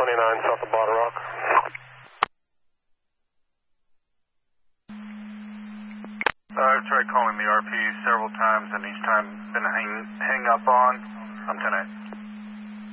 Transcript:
29 south of Bottle Rock. I've tried calling the RP several times and each time been hang up on. I'm 10-8.